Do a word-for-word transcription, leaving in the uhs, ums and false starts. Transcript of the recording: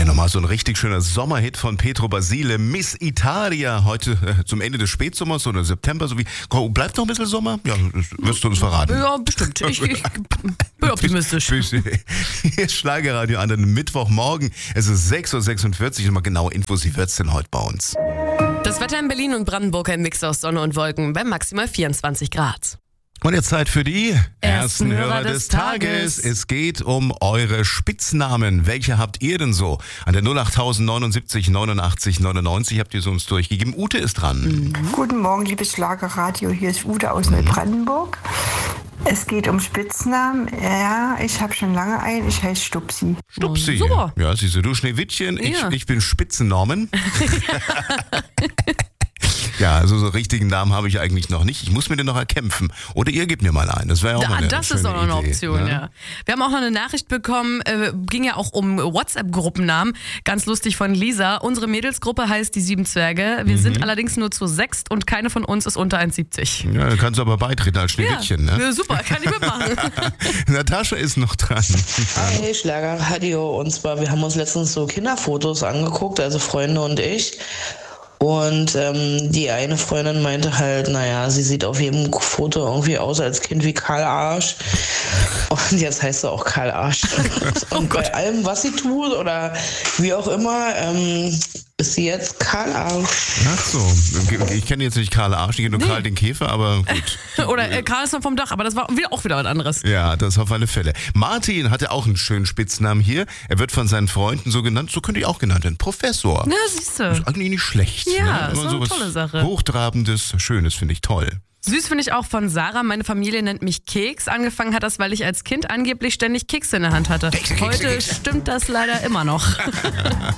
nochmal so ein richtig schöner Sommerhit von Pietro Basile, Miss Italia, heute äh, zum Ende des Spätsommers oder September, so wie, bleibt noch ein bisschen Sommer? Ja, das wirst du uns verraten. Ja, bestimmt. Ich, ich bin optimistisch. Hier ist Schlagerradio an einem Mittwochmorgen. Es ist sechs Uhr sechsundvierzig und mal genaue Infos, wie wird's denn heute bei uns? Das Wetter in Berlin und Brandenburg ein Mix aus Sonne und Wolken bei maximal vierundzwanzig Grad. Und jetzt Zeit für die ersten Hörer, Hörer des des Tages. Tages. Es geht um eure Spitznamen. Welche habt ihr denn so? An der null acht neunundsiebzig neunundachtzig neunundneunzig habt ihr so uns durchgegeben. Ute ist dran. Mhm. Guten Morgen, liebes Schlagerradio. Hier ist Ute aus Neubrandenburg. Es geht um Spitznamen. Ja, ich habe schon lange einen. Ich heiße Stupsi. Stupsi. Oh, super. Ja, siehst du, du Schneewittchen. Ich, Ja. ich bin Spitzennorman. Ja, also so richtigen Namen habe ich eigentlich noch nicht. Ich muss mir den noch erkämpfen. Oder ihr gebt mir mal einen. Das wäre ja auch mal eine Das schöne ist auch noch eine Idee, Option, ne? ja. Wir haben auch noch eine Nachricht bekommen, äh, ging ja auch um WhatsApp-Gruppennamen. Ganz lustig von Lisa. Unsere Mädelsgruppe heißt die Sieben Zwerge. Wir Mhm. sind allerdings nur zu sechst und keine von uns ist unter eins Komma siebzig. Ja, dann kannst du aber beitreten als Schneewittchen, ja, ne? ja, super, kann ich mitmachen. Natascha ist noch dran. Hi, Schlagerradio. Und zwar, wir haben uns letztens so Kinderfotos angeguckt, also Freunde und ich. Und ähm, die eine Freundin meinte halt, naja, sie sieht auf jedem Foto irgendwie aus als Kind wie Karl Arsch. Und jetzt heißt sie auch Karl Arsch. Und bei allem, was sie tut oder wie auch immer, ähm, ist sie jetzt Karl Arsch. Ach so, ich kenne jetzt nicht Karl Arsch, ich kenne nur Nee. Karl den Käfer, aber gut. Oder äh, Karl ist noch vom Dach, aber das war wieder, auch wieder was anderes. Ja, das auf alle Fälle. Martin hatte auch einen schönen Spitznamen hier. Er wird von seinen Freunden so genannt, so könnte ich auch genannt werden, Professor. Na, siehst du. Ist eigentlich nicht schlecht. Ja, ne? ist Immer eine sowas tolle Sache. Hochtrabendes, Schönes finde ich toll. Süß finde ich auch von Sarah. Meine Familie nennt mich Keks. Angefangen hat das, weil ich als Kind angeblich ständig Kekse in der Hand hatte. Kekse, Kekse, Heute Kekse. stimmt das leider immer noch.